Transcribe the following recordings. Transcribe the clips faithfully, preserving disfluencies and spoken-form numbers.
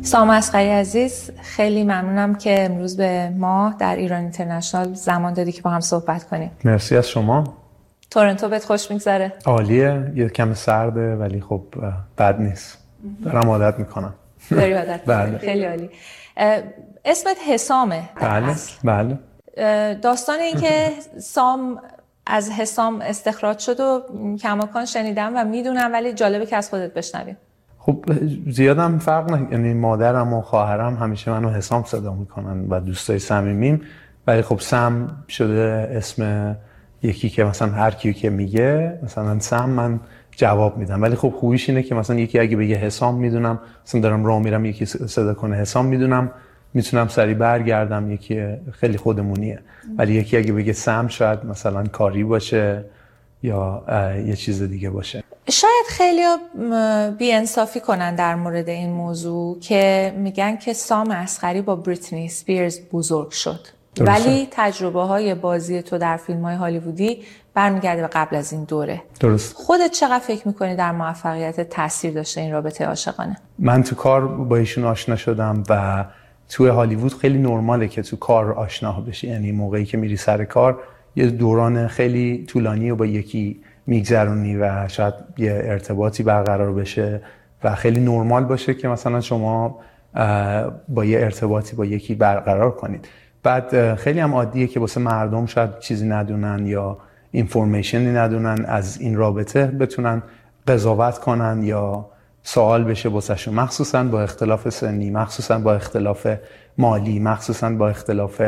سام اصغری عزیز، خیلی ممنونم که امروز به ما در ایران اینترنشنال زمان دادی که با هم صحبت کنیم. مرسی از شما. تورنتو بهت خوش میگذره؟ عالیه، یه کم سرده ولی خب بد نیست. دارم عادت میکنم. داری عادت بله. خیلی عالی. اسمت حسامه. بله بله. داستان این که سام از حسام استخراج شد و کماکان شنیدم و میدونم، ولی جالبه که از خودت بشنویم. خب زیادم فرق نه، یعنی مادرم و خواهرم همیشه منو حسام صدا میکنن و دوستای صمیمیم، ولی خب سم شده اسم یکی که مثلا هر کی که میگه مثلا سم من جواب میدم. ولی خب خوبیش اینه که مثلا یکی اگه بگه حسام میدونم، مثلا دارم راه میرم یکی صدا کنه حسام میدونم، میتونم سریع برگردم، یکی خیلی خودمونیه. ولی یکی اگه بگه سم شاید مثلا کاری باشه یا یه چیز دیگه باشه. شاید خیلی بی‌انصافی کنن در مورد این موضوع که میگن که سام اصغری با بریتنی اسپیرز بزرگ شد. درسته. ولی تجربه های بازی تو در فیلم های هالیوودی برمیگرده به قبل از این دوره. درست. خودت چقدر فکر میکنی در موفقیت تاثیر داشته این رابطه عاشقانه؟ من تو کار با ایشون آشنا شدم و تو هالیوود خیلی نرماله که تو کار آشنا بشی، یعنی موقعی که میری سر کار یه دوران خیلی طولانی و با یکی میگذرونی و شاید یه ارتباطی برقرار بشه و خیلی نرمال باشه که مثلا شما با یه ارتباطی با یکی برقرار کنید. بعد خیلی هم عادیه که واسه مردم شاید چیزی ندونن یا اینفورمیشنی ندونن از این رابطه بتونن قضاوت کنن یا سوال بشه واسهشون، مخصوصا با اختلاف سنی، مخصوصا با اختلاف مالی، مخصوصا با اختلاف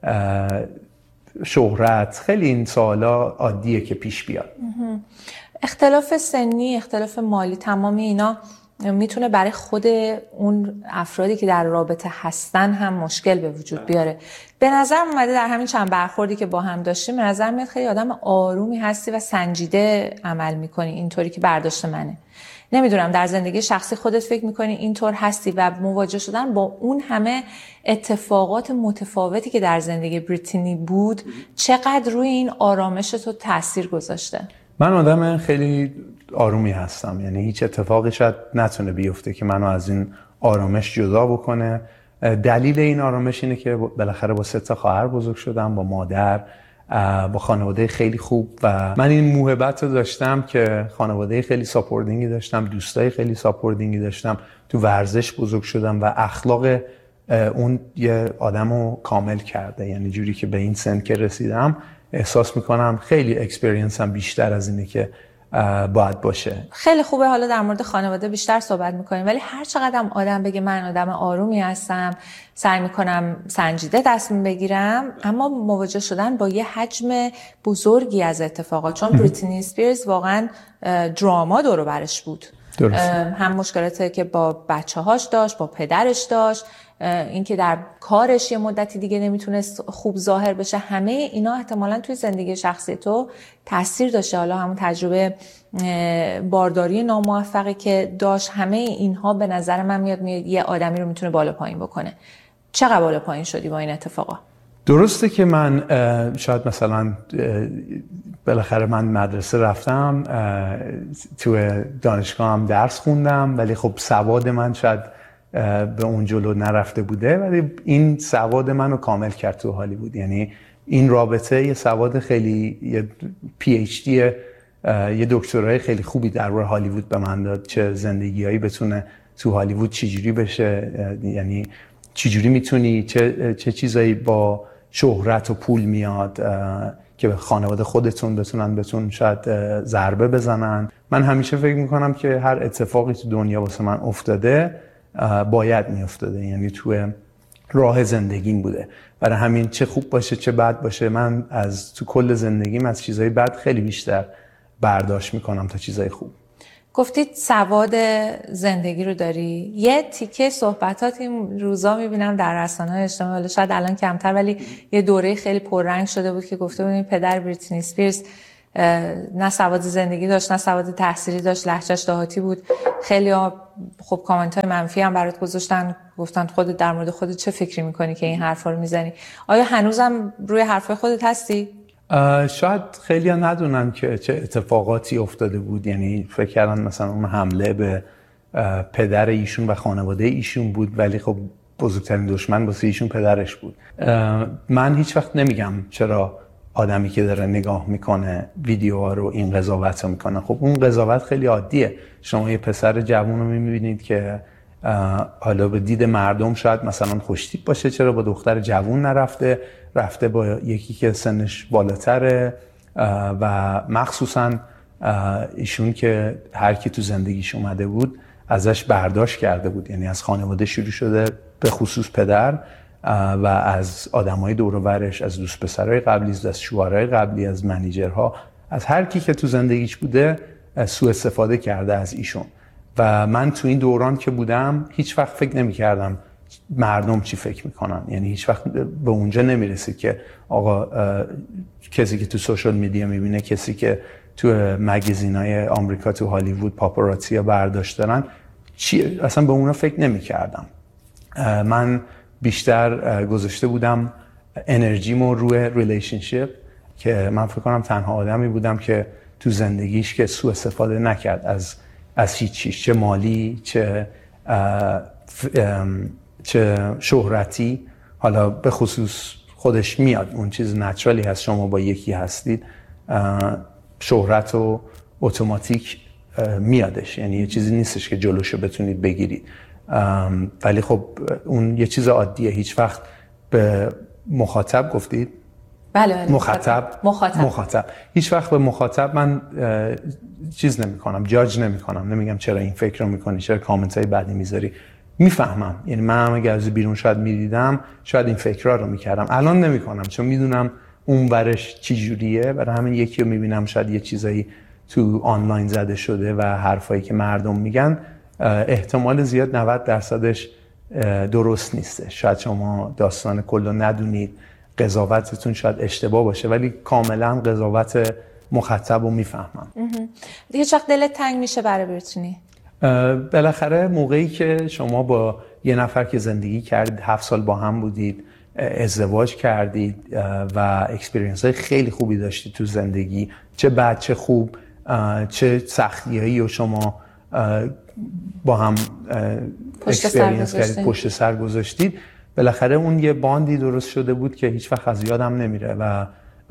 شهرت. خیلی این سوالا عادیه که پیش بیاد. اختلاف سنی، اختلاف مالی، تمام اینا میتونه برای خود اون افرادی که در رابطه هستن هم مشکل به وجود بیاره. به نظر اومده در همین چند برخوردی که با هم داشتیم، به نظر میاد خیلی آدم آرومی هستی و سنجیده عمل میکنی، اینطوری که برداشت منه. نمیدونم در زندگی شخصی خودت فکر میکنی اینطور هستی و مواجه شدن با اون همه اتفاقات متفاوتی که در زندگی بریتنی بود چقدر روی این آرامش تو تاثیر گذاشته؟ من آدم خیلی آرومی هستم، یعنی هیچ اتفاقی شاید نتونه بیفته که منو از این آرامش جدا بکنه. دلیل این آرامش اینه که بالاخره با سه تا خواهر بزرگ شدم، با مادر، با خانواده خیلی خوب و من این موهبت رو داشتم که خانواده خیلی ساپورتینگی داشتم، دوستای خیلی ساپورتینگی داشتم، تو ورزش بزرگ شدم و اخلاق اون یه آدمو کامل کرده. یعنی جوری که به این سن که رسیدم احساس میکنم خیلی اکسپریانسم بیشتر از اینه که باید باشه. خیلی خوبه حالا در مورد خانواده بیشتر صحبت میکنیم، ولی هر چقدر آدم بگه من آدم آرومی هستم، سعی میکنم سنجیده تصمیم بگیرم، اما مواجه شدن با یه حجم بزرگی از اتفاقات، چون بریتنی اسپیرز واقعا دراما دور و برش بود. درست. هم مشکلاتی که با بچه‌هاش داشت، با پدرش داشت، اینکه در کارش یه مدتی دیگه نمیتونست خوب ظاهر بشه، همه اینا احتمالاً توی زندگی شخصی تو تاثیر داشته. حالا همون تجربه بارداری ناموفقی که داشت، همه اینها به نظر من میاد میاد یه آدمی رو میتونه بالا پایین بکنه. چقدر بالا پایین شدی با این اتفاقا؟ درسته که من شاید مثلا بالاخره من مدرسه رفتم، تو دانشگاه هم درس خوندم، ولی خب سواد من شاید به اون جلو نرفته بوده، ولی این سواد منو کامل کرد تو هالیوود. یعنی این رابطه یه سواد خیلی، یه پی اچ دی، یه دکترای خیلی خوبی در مورد هالیوود به من داد، چه زندگیایی بتونه تو هالیوود چجوری بشه، یعنی چجوری میتونی چه چه چیزایی با شهرت و پول میاد که به خانواده خودتون بتونن بتون شاید ضربه بزنن. من همیشه فکر میکنم که هر اتفاقی تو دنیا واسه من افتاده باید میافتاده، یعنی تو راه زندگیم بوده. برای همین چه خوب باشه چه بد باشه، من از تو کل زندگیم از چیزای بد خیلی بیشتر برداشت میکنم تا چیزای خوب. گفتید سواد زندگی رو داری. یه تیکه صحبتات این روزا میبینم در رسانه‌های اجتماعی، شاید الان کمتر، ولی یه دوره خیلی پررنگ شده بود که گفته بودیم پدر بریتنی اسپیرز نه سواد زندگی داشت، نه سواد تحصیلی داشت، لهجهش دهاتی بود. خیلی ها خب کامنت های منفی هم برات گذاشتن، گفتن خودت در مورد خودت چه فکری میکنی که این حرفا رو میزنی؟ آیا هنوزم روی حرفای خودت هستی؟ شاید خیلی ها ندونن که چه اتفاقاتی افتاده بود، یعنی فکر کردن مثلا اون حمله به پدر ایشون و خانواده ایشون بود، ولی خب بزرگترین دشمن واسه ایشون پدرش بود. من هیچ وقت نمیگم چرا آدمی که داره نگاه میکنه ویدیوها رو این قضاوت رو میکنه. خب اون قضاوت خیلی عادیه. شما یه پسر جوون رو میبینید که حالا به دید مردم شاید مثلا خوشتیپ باشه، چرا با دختر جوون نرفته، رفته با یکی که سنش بالاتره، و مخصوصا ایشون که هر کی تو زندگیش اومده بود ازش برداشت کرده بود، یعنی از خانواده شروع شده، به خصوص پدر، و از آدمای دور و برش، از دوست پسرای قبلی، از شوهرای قبلی، از منیجرها، از هر کی که تو زندگیش بوده سوء استفاده کرده از ایشون. و من تو این دوران که بودم هیچ وقت فکر نمی کردم مردم چی فکر میکنن، یعنی هیچ وقت به اونجا نمیرسید که آقا کسی که تو سوشال میدیا میبینه، کسی که تو مگزینای آمریکا، تو هالیوود پاپاراتزیا برداشت دارن، چی اصلا به اونا فکر نمی کردم. من بیشتر گذاشته بودم انرژیمو روی ریلیشنشیپ، که من فکر کنم تنها آدمی بودم که تو زندگیش که سوء استفاده نکرد از از هیچ چیز، چه مالی، چه چه شهرتی. حالا به خصوص خودش میاد، اون چیز نچرالی هست، شما با یکی هستید شهرت و اتوماتیک میادش، یعنی یه چیزی نیستش که جلوشو بتونید بگیرید. ولی خب اون یه چیز عادیه. هیچ وقت به مخاطب گفتید؟ بله بله. مخاطب مخاطب مخاطب هیچ وقت به مخاطب من چیز نمی کنم، جاج نمی کنم، نمیگم چرا این فکر رو میکنی، چرا کامنت های بدی میذاری. میفهمم، یعنی من هم اگه از بیرون شاید میدیدم شاید این فکرها رو میکردم، الان نمی کنم چون میدونم اون برش چی جوریه. برای همین یکی رو میبینم شاید یه چیزایی تو آنلاین زده شده و حرفایی که مردم میگن احتمال زیاد نود درصدش درست نیسته. شاید شما داستان کلو ندونید، قضاوتتون شاید اشتباه باشه، ولی کاملا قضاوت مخاطب رو میفهمم. دیگه چقدر دلت تنگ میشه برای بریتنی؟ بالاخره موقعی که شما با یه نفر که زندگی کردید، هفت سال با هم بودید، ازدواج کردید و اکسپریانس های خیلی خوبی داشتید تو زندگی، چه بد چه خوب، چه سختیایی و شما با هم اکسپریانس کردید، پشت سر گذاشتید، بالاخره اون یه باندی درست شده بود که هیچ وقت از یادم نمیره و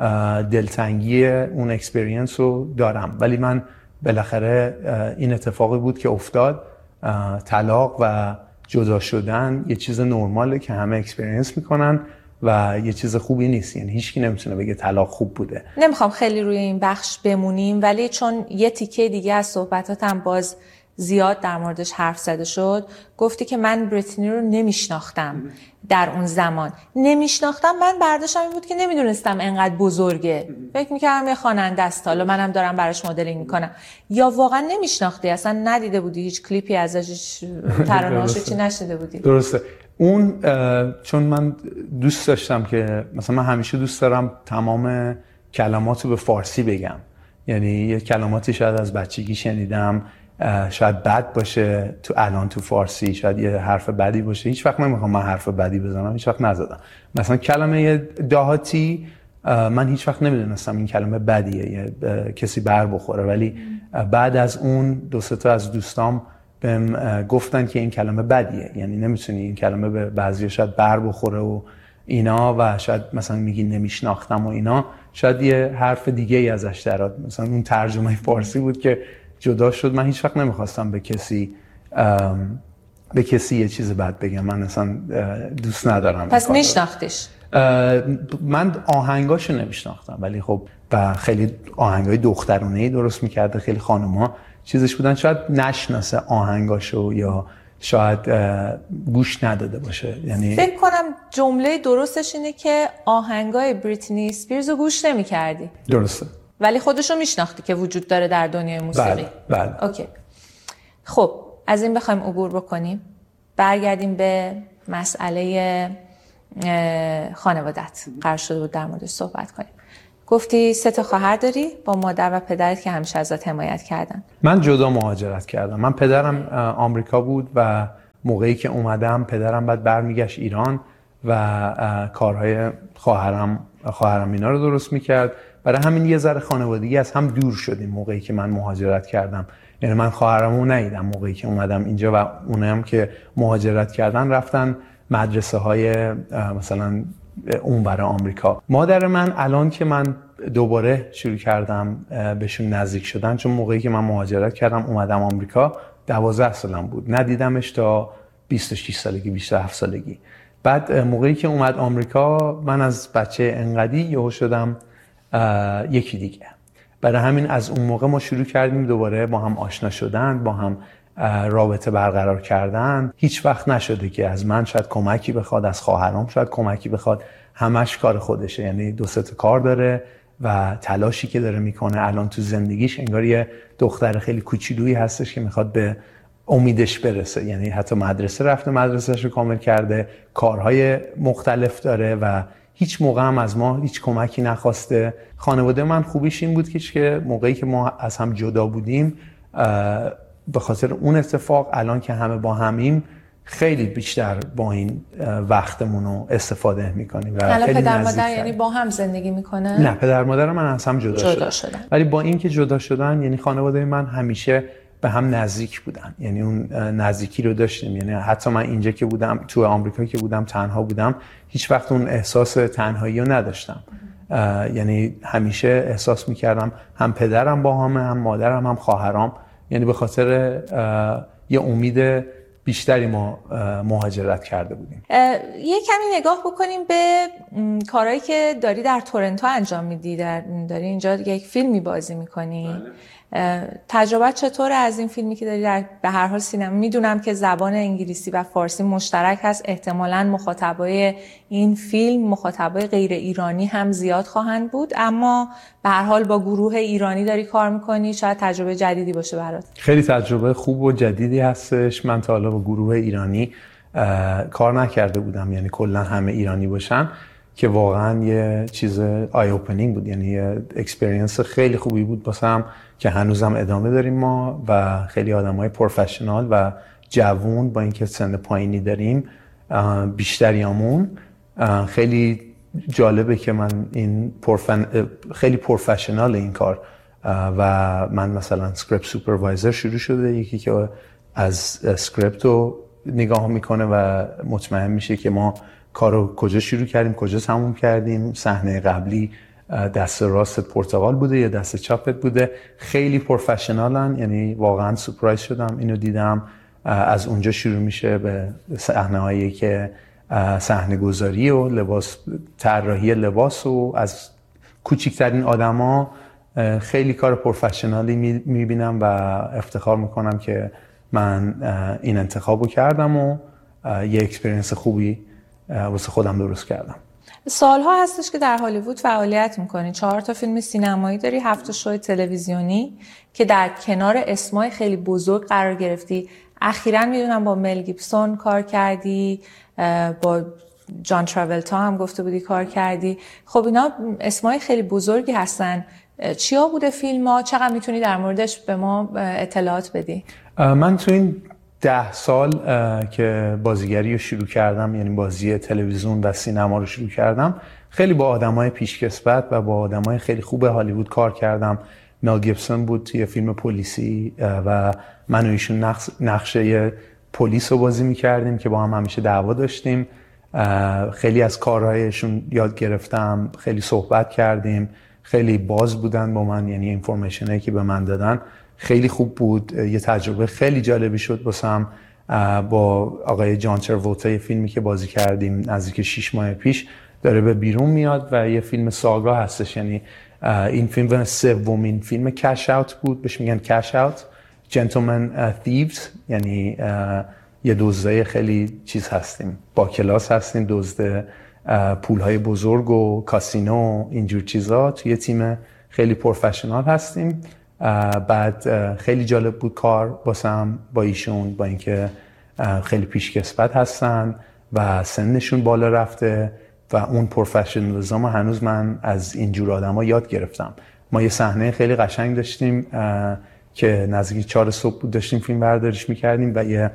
دلتنگی اون اکسپریانس رو دارم. ولی من بالاخره این اتفاقی بود که افتاد. طلاق و جدا شدن یه چیز نرماله که همه اکسپریانس میکنن و یه چیز خوبی نیست، یعنی هیچکی نمیتونه بگه طلاق خوب بوده. نمیخوام خیلی روی این بخش بمونیم، ولی چون یه تیکه دیگه از صحبتاتم باز زیاد در موردش حرف زده شد، گفتی که من بریتنی رو نمیشناختم در اون زمان. نمیشناختم، من برداشتم این بود که نمیدونستم انقدر بزرگه، فکر میکردم یه خواننده است، حالا منم دارم براش مدلینگ میکنم. یا واقعا نمیشناختی، اصلا ندیده بودی، هیچ کلیپی ازش، ترانه‌هاش چی نشنیده بودی؟ درسته. اون چون من دوست داشتم که مثلا من همیشه دوست دارم تمام کلماتو به فارسی بگم، یعنی یه کلماتی شاید از بچگی شنیدم، شاید بد باشه تو الان تو فارسی، شاید یه حرف بدی باشه، هیچ وقت نمیخوام من حرف بدی بزنم، هیچ وقت نزدم. مثلا کلمه دهاتی من هیچ وقت نمیدونستم این کلمه بدیه، یه کسی بر بخوره، ولی بعد از اون دو سه تا از دوستام بهم گفتن که این کلمه بدیه، یعنی نمیتونی این کلمه به بعضیا شاید بر بخوره و اینا، و شاید مثلا میگی نمیشناختم و اینا، شاید یه حرف دیگه ای ازش درآد. مثلا اون ترجمه فارسی بود که جدا شد. من هیچ وقت نمیخواستم به کسی به کسی یه چیز بد بگم، من اصلا دوست ندارم. پس میشناختیش؟ من آهنگاشو نمیشناختم، ولی خب و خیلی آهنگای دخترونه‌ای درست میکرده، خیلی خانوما چیزش بودن، شاید نشناسه آهنگاشو یا شاید گوش نداده باشه. یعنی فکر کنم جمله درستش اینه که آهنگای بریتنی اسپیرز رو گوش نمی‌کردی. درسته. ولی خودشو میشناختی که وجود داره در دنیای موسیقی. بله بله. اوکی. خب از این بخوایم عبور بکنیم، برگردیم به مسئله خانوادت. قرار شده بود در موردش صحبت کنیم. گفتی سه تا خواهر داری با مادر و پدرت که همیشه ازت حمایت کردن. من جدا مهاجرت کردم. من پدرم آمریکا بود و موقعی که اومدم پدرم بعد برمیگشت ایران و کارهای خواهرم خواهرم اینا رو درست میکرد. برای همین یه ذره خانوادگی از هم دور شدیم موقعی که من مهاجرت کردم. یعنی من خواهرمو ندیدم موقعی که اومدم اینجا و اونم که مهاجرت کردن رفتن مدرسه های مثلا اون برای آمریکا. مادر من الان که من دوباره شروع کردم بهشون نزدیک شدن، چون موقعی که من مهاجرت کردم اومدم آمریکا دوازده سالم بود، ندیدمش تا بیست و شش سالگی، بیست و هفت سالگی. بعد موقعی که اومد آمریکا من از بچه انقدی یهو شدم یکی دیگه. برای همین از اون موقع ما شروع کردیم دوباره با هم آشنا شدن، با هم رابطه برقرار کردن. هیچ وقت نشده که از من شاید کمکی بخواد، از خواهرام شاید کمکی بخواد، همش کار خودشه. یعنی دو سه تا کار داره و تلاشی که داره میکنه الان تو زندگیش انگار یه دختر خیلی کوچولویی هستش که میخواد به امیدش برسه. یعنی حتی مدرسه رفته، مدرسه‌اش رو کامل کرده، کارهای مختلف داره و هیچ موقع هم از ما هیچ کمکی نخواسته. خانواده من خوبیش این بود که موقعی که ما از هم جدا بودیم به خاطر اون اتفاق الان که همه با همیم خیلی بیشتر با این وقتمون رو استفاده میکنیم و الان پدر مادر یعنی با هم زندگی میکنن؟ نه، پدر مادر من از هم جدا, جدا شدن. شدن ولی با این که جدا شدن یعنی خانواده من همیشه به هم نزدیک بودن، یعنی اون نزدیکی رو داشتیم. یعنی حتی من اینجا که بودم تو آمریکا که بودم تنها بودم، هیچ وقت اون احساس تنهایی رو نداشتم. یعنی همیشه احساس میکردم هم پدرم با همه، هم مادرم، هم خواهرام. یعنی به خاطر یه امید بیشتری ما مهاجرت کرده بودیم. یه کمی نگاه بکنیم به کارهایی که داری در تورنتو انجام میدی. در داری اینجا یک فیلمی بازی میکنی. تجربه چطوره از این فیلمی که داری در به هر حال سینما؟ میدونم که زبان انگلیسی و فارسی مشترک هست، احتمالاً مخاطبای این فیلم مخاطبای غیر ایرانی هم زیاد خواهند بود، اما به هر حال با گروه ایرانی داری کار میکنی، شاید تجربه جدیدی باشه برات. خیلی تجربه خوب و جدیدی هستش. من تا حالا با گروه ایرانی کار نکرده بودم، یعنی کلا همه ایرانی باشن، که واقعا یه چیز آی اوپنینگ بود. یعنی یه اکسپریانس خیلی خوبی بود واسم که هنوزم ادامه داریم ما و خیلی آدمای پروفشنال و جوون با اینکه سن پایینی داریم بیشتریامون. خیلی جالبه که من این پرفن... خیلی پروفشنال این کار و من مثلا سکریپت سوپروایزر شروع شده، یکی که از سکریپت رو نگاه میکنه و مطمئن میشه که ما کارو کجا شروع کردیم، کجا تموم کردیم، صحنه قبلی دست راست پرتغال بوده یا دست چپت بوده. خیلی پروفشنالن، یعنی واقعا سورپرایز شدم اینو دیدم. از اونجا شروع میشه به صحنه هایی که صحنه گذاری و لباس طراحی لباس و از کوچکترین آدما خیلی کار پروفشنالی میبینم و افتخار میکنم که من این انتخابو کردم و یه اکسپریانس خوبی واسه خودم درست کردم. سالها هستش که در هالیوود فعالیت میکنی، چهار تا فیلم سینمایی داری، هفت شو تلویزیونی که در کنار اسمای خیلی بزرگ قرار گرفتی. اخیراً میدونم با مل گیبسون کار کردی، با جان تراولتا هم گفته بودی کار کردی. خب اینا اسمای خیلی بزرگی هستن. چیا بوده فیلم ها؟ چقدر میتونی در موردش به ما اطلاعات بدی؟ من تو این ده سال که بازیگری رو شروع کردم، یعنی بازی تلویزیون و سینما رو شروع کردم، خیلی با آدمای پیشکسوت و با آدمای خیلی خوب هالیوود کار کردم. مل گیبسون بود توی فیلم پلیسی و من و ایشون نقش نقشه پلیس رو بازی می‌کردیم که با هم همیشه دعوا داشتیم. خیلی از کارهایشون یاد گرفتم، خیلی صحبت کردیم، خیلی باز بودن با من، یعنی اینفورمیشنایی که به من دادن خیلی خوب بود. یه تجربه خیلی جالبی شد واسم. با آقای جان تراولتا یه فیلمی که بازی کردیم نزدیک شش ماه پیش داره به بیرون میاد و یه فیلم ساگا هستش. یعنی این فیلم سومین فیلم کش اوت بود، بهش میگن کش اوت، جنتلمن thieves، یعنی یه دزدای خیلی چیز هستیم، با کلاس هستیم، دزد پولهای بزرگ و کاسینو و اینجور چیزا، توی تیم خیلی پروفشنال هستیم. بعد خیلی جالب بود کار واسم با ایشون، با اینکه خیلی پیشکسوت هستن و سنشون بالا رفته و اون پروفشنالیسم هنوز من از اینجور آدما یاد گرفتم. ما یه صحنه خیلی قشنگ داشتیم که نزدیک چهار صبح بود، داشتیم فیلم برداریش میکردیم و یه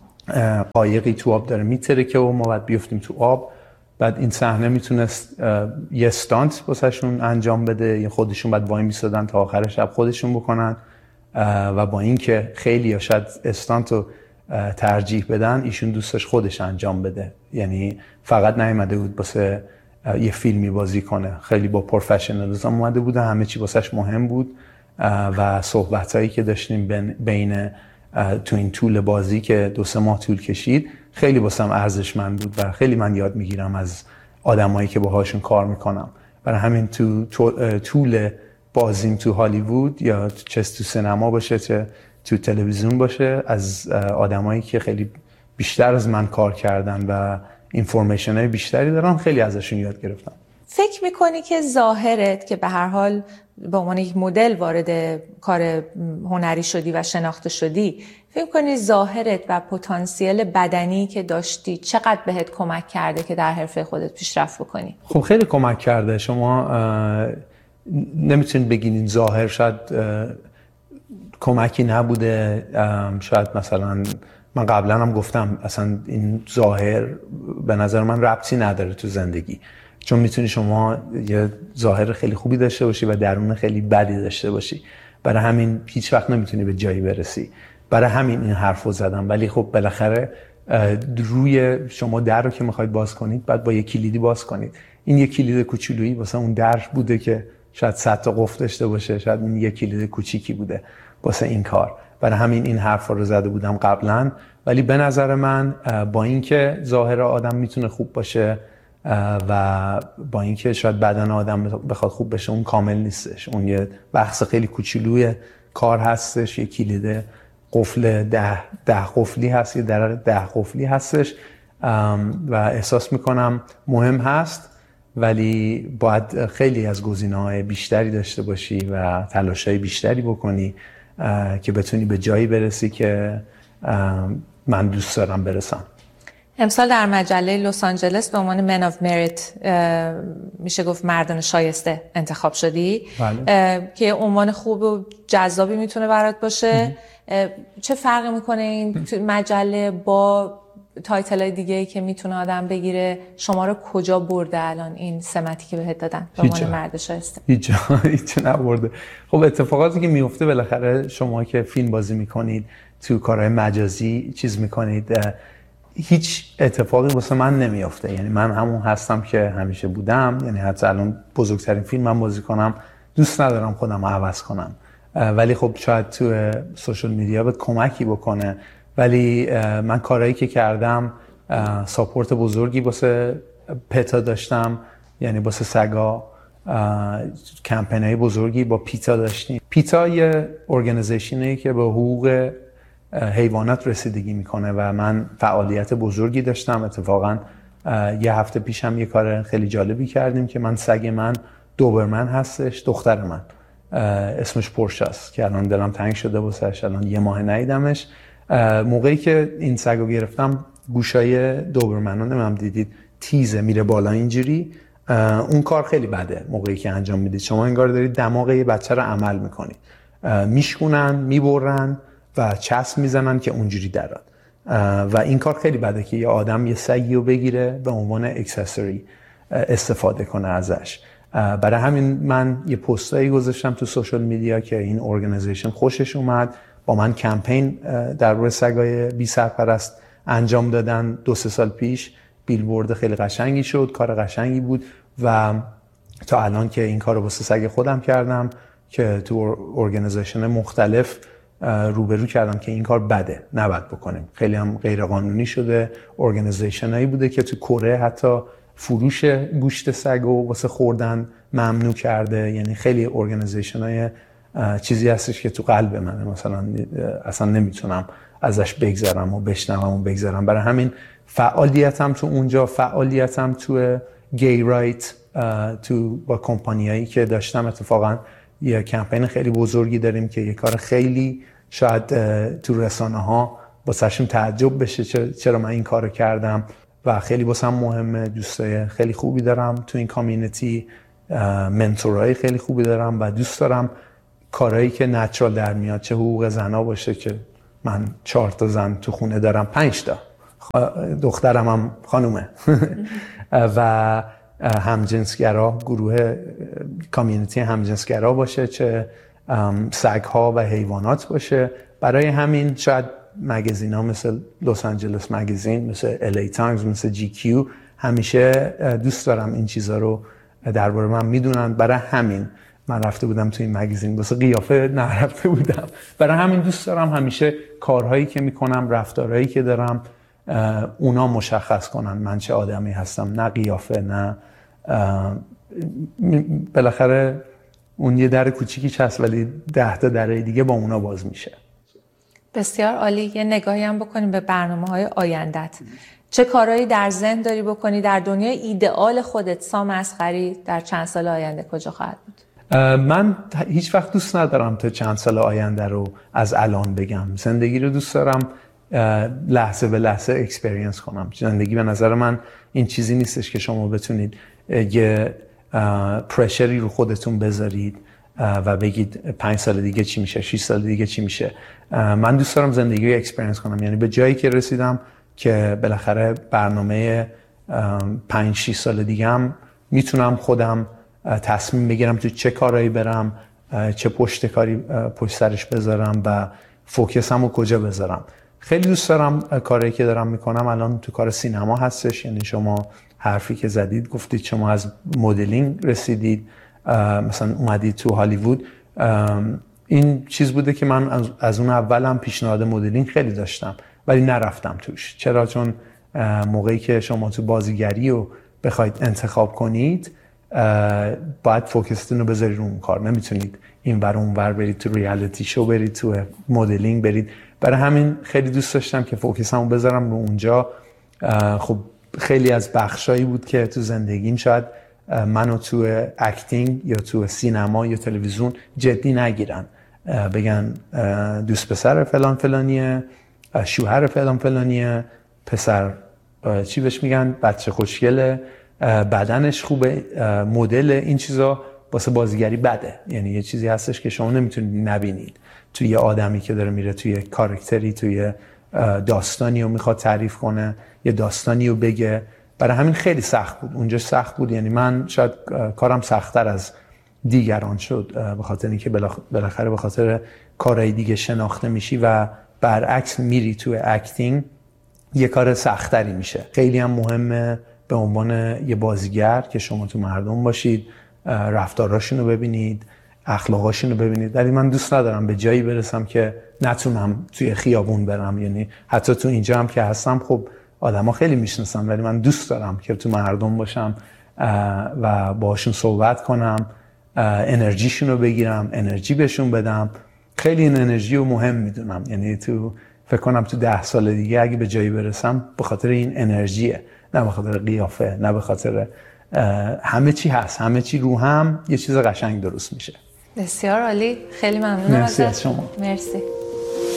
قایقی تو آب داره میترکه و ما باید بیفتیم تو آب. بعد این صحنه میتونست یه استانت واسهشون انجام بده، یا خودشون بعد وای میسادن تا آخر شب خودشون بکنن. و با اینکه خیلی ها شاید استانت رو ترجیح بدن، ایشون دوستش خودش انجام بده. یعنی فقط نیومده بود واسه یه فیلمی بازی کنه، خیلی با پروفشنالیسم اومده بود، همه چی واسش مهم بود و صحبتایی که داشتیم بین تو این طول بازی که دو سه ماه طول کشید خیلی واسم ارزشمند بود و خیلی من یاد میگیرم از آدمایی که باهاشون کار میکنم. برای همین تو طول بازیم تو هالیوود یا چه تو سینما باشه چه تو تلویزیون باشه، از آدمایی که خیلی بیشتر از من کار کردن و اینفورمیشن های بیشتری دارم، خیلی ازشون یاد گرفتم. فکر میکنی که ظاهرت که به هر حال به عنوان یک مدل وارد کار هنری شدی و شناخته شدی، فکر میکنی ظاهرت و پتانسیل بدنی که داشتی چقدر بهت کمک کرده که در حرفه خودت پیشرفت بکنی؟ خب خیلی کمک کرده. شما نمیتونید بگین ظاهر شاید کمکی نبوده، شاید مثلا من قبلا هم گفتم اصلا این ظاهر به نظر من ربطی نداره تو زندگی، چون میتونی شما یه ظاهر خیلی خوبی داشته باشی و درون خیلی بدی داشته باشی، برای همین هیچ وقت نمیتونی به جایی برسی. برای همین این حرفو زدم. ولی خب بالاخره روی شما در رو که میخواید باز کنید بعد با یه کلیدی باز کنید. این یه کلید کوچولویی واسه اون در بوده که شاید صد تا قفل داشته باشه، شاید این یه کلید کوچیکی بوده واسه این کار. برای همین این حرف رو زده بودم قبلا. ولی به نظر من با اینکه ظاهر آدم میتونه خوب باشه و با اینکه شاید بدن آدم بخواد خوب بشه، اون کامل نیستش. اون یه بخش خیلی کوچولوی کار هستش، یه کلید قفل ده ده قفلی هست، یه در ده قفلی هستش و احساس میکنم مهم هست، ولی باید خیلی از گزینه‌های بیشتری داشته باشی و تلاش‌های بیشتری بکنی که بتونی به جایی برسی که من دوست دارم برسم. امسال در مجله لس آنجلس به عنوان من آف مریت میشه گفت مردان شایسته انتخاب شدی. بله. که عنوان خوب و جذابی میتونه برات باشه. چه فرقی میکنه این مجله با تایتلای دیگه‌ای که میتونه آدم بگیره؟ شما رو کجا برده الان این سمتی که بهت دادن به عنوان مرد شایسته؟ هیچ هیچ نبرده. خب اتفاقاتی که میفته بالاخره شما که فیلم بازی میکنید، تو کارهای مجازی چیز میکنید، هیچ اتفاقی واسه من نمیافته. یعنی من همون هستم که همیشه بودم. یعنی حتی الان بزرگترین فیلم من بازی کنم دوست ندارم خودم رو عوض کنم، ولی خب شاید تو سوشال میدیا بهت کمکی بکنه. ولی من کارهایی که کردم، ساپورت بزرگی واسه پتا داشتم، یعنی واسه سگا، کمپینای بزرگی با پیتا داشتیم. پیتا یه ارگانیزیشنی که به حقوق حیوانات رسیدگی میکنه و من فعالیت بزرگی داشتم. اتفاقا یه هفته پیشم یه کار خیلی جالبی کردیم که من سگ من دوبرمن هستش، دختر من اسمش پورشه است که الان دلم تنگ شده واسش، الان یه ماه ندیدمش. موقعی که این سگو گرفتم گوشای دوبرمن رو نمیدونم دیدید تیزه میره بالا اینجوری، اون کار خیلی بده. موقعی که انجام میدید شما انگار دارید دماغ یه بچه رو عمل میکنید، میشکونن میبرن و چسب میزنن که اونجوری دراد و این کار خیلی بده که یه آدم یه سگی رو بگیره به عنوان اکسسوری استفاده کنه ازش. برای همین من یه پستایی گذاشتم تو سوشال میدیا که این ارگانیزیشن خوشش اومد، با من کمپین در روی سگای بی سرپرست انجام دادن دو سه سال پیش. بیلبورد خیلی قشنگی شد، کار قشنگی بود و تا الان که این کار رو واسه سگ خودم کردم که تو ارگانیزیشن مختلف روبرو کردم که این کار بده، نباید بکنیم. خیلی هم غیر قانونی شده. ارگانیزیشنایی بوده که تو کره حتی فروش گوشت سگو واسه خوردن ممنوع کرده. یعنی خیلی ارگانیزیشنای چیزی هستش که تو قلب منه، مثلا اصلا نمیتونم ازش بگذرم و بشنوم و بگذرم. برای همین فعالیتم تو اونجا، فعالیتم تو گی رایت، تو با کمپانیایی که داشتم، اتفاقا یه کمپین خیلی بزرگی داریم که یه کار خیلی شاید تو رسانه ها واسهشون تعجب بشه چرا من این کارو کردم و خیلی واسم مهمه. دوستای خیلی خوبی دارم تو این کامیونیتی، منتورای خیلی خوبی دارم و دوست دارم کارهایی که نچرال در میاد، چه حقوق زنا باشه که من چهار تا زن تو خونه دارم، پنج تا دخترم هم خانومه و همجنسگرا، گروه کامیونیتی همجنسگرا باشه، چه سگ‌ها و حیوانات باشه. برای همین شاید مگزین‌ها مثل لس آنجلس مگزین، مثل ال ای تایمز، مثل جی کیو همیشه دوست دارم این چیزا رو درباره من میدونن. برای همین من رفته بودم تو این مگزین، واسه قیافه نرفته بودم. برای همین دوست دارم همیشه کارهایی که میکنم، رفتارهایی که دارم، اونا مشخص کنن من چه آدمی هستم، نه قیافه، نه بالاخره اون یه در کوچیکی هست ولی ده تا در دیگه با اونا باز میشه. بسیار عالی. یه نگاهی هم بکنیم به برنامه‌های آیندت. چه کارهایی در ذهن داری بکنی؟ در دنیای ایدئال خودت سام اصغری در چند سال آینده کجا خواهد بود؟ من هیچ وقت دوست ندارم تا چند سال آینده رو از الان بگم. زندگی رو دوست دارم لحظه به لحظه اکسپریانس کنم. زندگی به نظر من این چیزی نیستش که شما بتونید یه پرشری رو خودتون بذارید و بگید پنج سال دیگه چی میشه، شش سال دیگه چی میشه. من دوست دارم زندگی رو اکسپریانس کنم، یعنی به جایی که رسیدم که بالاخره برنامه پنج شش سال دیگه هم میتونم خودم تصمیم بگیرم تو چه کارهایی برم، چه پشت کاری پشت سرش بذارم و فوکسم رو کجا بذارم. خیلی دوست دارم کاری که دارم میکنم. الان تو کار سینما هستش، یعنی شما حرفی که زدید گفتید شما از مدلینگ رسیدید، مثلا اومدید تو هالیوود. این چیز بوده که من از اون اولم پیشنهاد مدلینگ خیلی داشتم ولی نرفتم توش. چرا؟ چون موقعی که شما تو بازیگری رو بخواید انتخاب کنید باید فوکستون رو بذارید رو اون کار. نمیتونید این ور اون ور برید تو ریالیتی شو، برید تو مدلینگ برید. برای همین خیلی دوست داشتم که فوکسمو بذارم رو اونجا. خب خیلی از بخشایی بود که تو زندگیم شاید منو تو اکتینگ یا تو سینما یا تلویزیون جدی نگیرن، بگن دوست پسر فلان فلانیه، شوهر فلان فلانیه، پسر چی بهش میگن، بچه خوشگله، بدنش خوبه، مدل. این چیزا واسه بازیگری بده. یعنی یه چیزی هستش که شما نمیتونید نبینید توی یه آدمی که داره میره توی کاراکتری، توی داستانی رو میخواد تعریف کنه، یه داستانی رو بگه. برای همین خیلی سخت بود اونجا، سخت بود. یعنی من شاید کارم سخت‌تر از دیگران شد به خاطر اینکه بالاخره به خاطر کارهای دیگه شناخته میشی و برعکس میری توی اکتینگ یه کار سخت‌تری میشه. خیلی هم مهمه به عنوان یه بازیگر که شما تو مردم باشید، رفتاراشون رو ببینید، اخلاقاشون رو ببینید. ولی من دوست ندارم به جایی برسم که نتونم توی خیابون برم. یعنی حتی تو اینجا هم که هستم خب آدما خیلی میشناسن ولی من دوست دارم که تو مردم باشم و باهاشون صحبت کنم، انرژیشون رو بگیرم، انرژی بهشون بدم. خیلی این انرژی رو مهم میدونم. یعنی تو فکر کنم تو ده سال دیگه اگه به جایی برسم به خاطر این انرژیه، نه به خاطر قیافه، نه به خاطر همه چی هست. همه چی رو هم یه چیز قشنگ درست میشه. بسیار عالی. خیلی ممنونم ازت. مرسی از شما. مرسی.